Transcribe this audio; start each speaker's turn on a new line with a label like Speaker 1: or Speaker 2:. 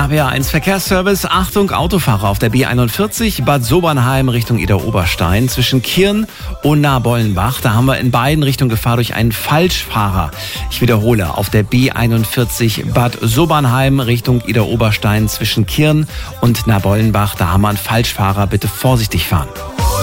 Speaker 1: RBR1 Verkehrsservice. Achtung, Autofahrer auf der B41 Bad Sobernheim Richtung Idar-Oberstein zwischen Kirn und Nabollenbach. Da haben wir in beiden Richtungen Gefahr durch einen Falschfahrer. Ich wiederhole, auf der B41 Bad Sobernheim Richtung Idar-Oberstein zwischen Kirn und Nabollenbach. Da haben wir einen Falschfahrer. Bitte vorsichtig fahren.